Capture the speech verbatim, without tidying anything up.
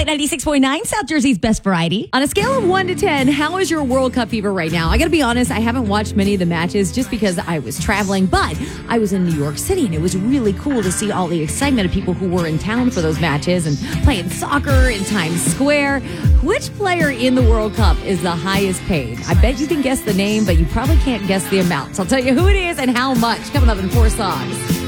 ninety-six point nine, South Jersey's best variety. On a scale of one to ten, how is your World Cup fever right now? I got to be honest, I haven't watched many of the matches just because I was traveling, but I was in New York City, and it was really cool to see all the excitement of people who were in town for those matches and playing soccer in Times Square. Which player in the World Cup is the highest paid? I bet you can guess the name, but you probably can't guess the amount. So I'll tell you who it is and how much coming up in four songs.